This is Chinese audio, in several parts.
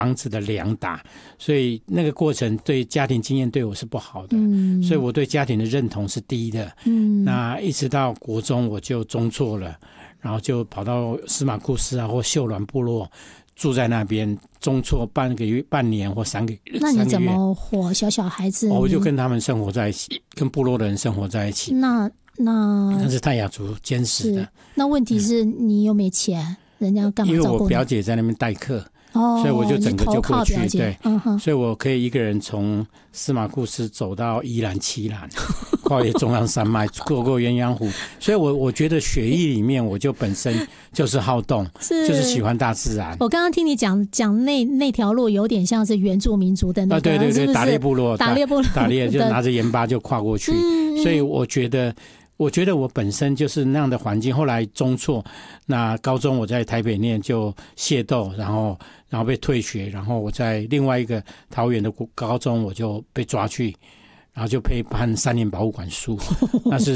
房子的梁打，所以那个过程对家庭经验对我是不好的，所以我对家庭的认同是低的。那一直到国中我就中辍了，然后就跑到司马库斯啊或秀峦部落住在那边，中辍半年或3个月。 那你怎么活？小孩子， 我就跟他们生活在一起，跟部落的人生活在一起。那是泰雅族坚持的。 那问题是你又没钱，人家干嘛照顾你？ 因为我表姐在那边代课，所以我就整个就过去。对，所以我可以一个人从司马库斯走到宜兰七兰，跨越中央山脉，过鸳鸯湖。所以我觉得血液里面我就本身就是好动，就是喜欢大自然。 我刚刚听你讲那条路有点像是原住民族的那个， 对， 是不是打猎部落，打猎就拿着盐巴就跨过去。所以我觉得我本身就是那样的环境。后来中辍，那高中我在台北念就械斗，然后被退学，然后我在另外一个桃园的高中我就被抓去，然后就被判3年保护管束。那是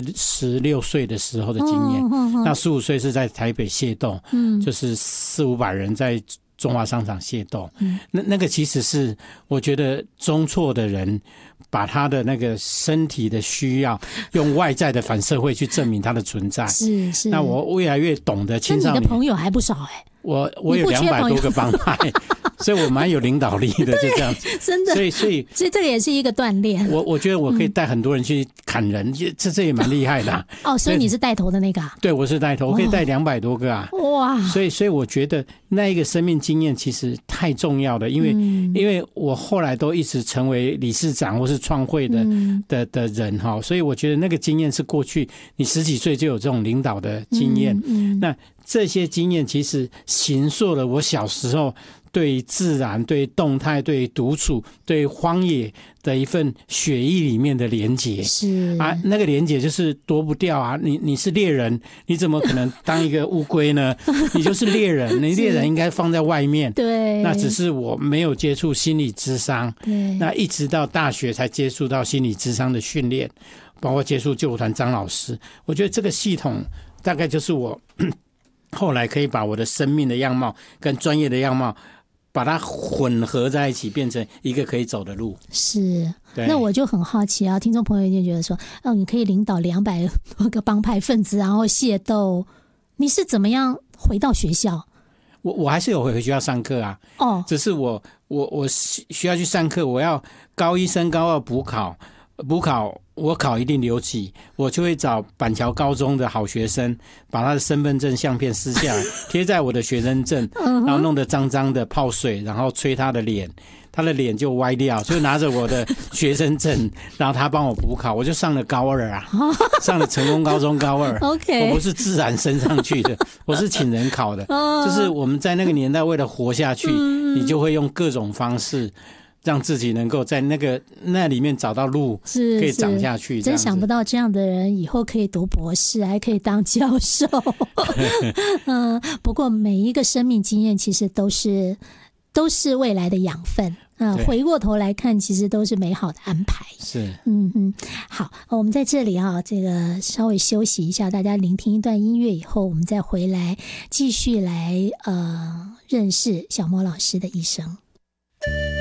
16岁的时候的经验。那15岁是在台北械斗，就是400-500人在中华商场械斗。那个其实是我觉得中辍的人把他的那个身体的需要用外在的反社会去证明他的存在。是。那我越来越懂得青少年。 那你的朋友还不少我有200多个帮派，所以我蛮有领导力的，就这样子。 真的。 所以这个也是一个锻炼。我觉得我可以带很多人去砍人，这也蛮厉害的。 所以你是带头的那个啊？ 对，我是带头，我可以带200多个啊。哇！所以我觉得那一个生命经验其实太重要了，因为我后来都一直成为理事长或是创会的人哈，所以我觉得那个经验是过去你10几岁就有这种领导的经验。那这些经验其实形塑了我小时候对自然、对动态、对独处、对荒野的一份血液里面的连结。是啊，那个连结就是躲不掉啊！你是猎人，你怎么可能当一个乌龟呢？你就是猎人，你猎人应该放在外面。对，那只是我没有接触心理諮商，那一直到大学才接触到心理諮商的训练，包括接触救国团张老师。我觉得这个系统大概就是我后来可以把我的生命的样貌跟专业的样貌把它混合在一起，变成一个可以走的路。是。那我就很好奇啊，听众朋友一定觉得说，你可以领导200多个帮派分子，然后械斗，你是怎么样回到学校？我还是有回学校上课啊。只是我需要去上课，我要高1升高2补考，我考一定留级，我就会找板桥高中的好学生，把他的身份证相片撕下来贴在我的学生证，然后弄得脏脏的，泡水，然后吹他的脸，他的脸就歪掉，就拿着我的学生证，然后他帮我补考，我就上了高2啊，上了成功高中高2。我不是自然升上去的，我是请人考的。就是我们在那个年代为了活下去，你就会用各种方式让自己能够在那里面找到路，可以长下去。 真想不到这样的人以后可以读博士，还可以当教授。不过每一个生命经验其实都是未来的养分。回过头来看，其实都是美好的安排。是。好，我们在这里这个稍微休息一下，大家聆听一段音乐以后，我们再回来继续来认识小莫老师的一生。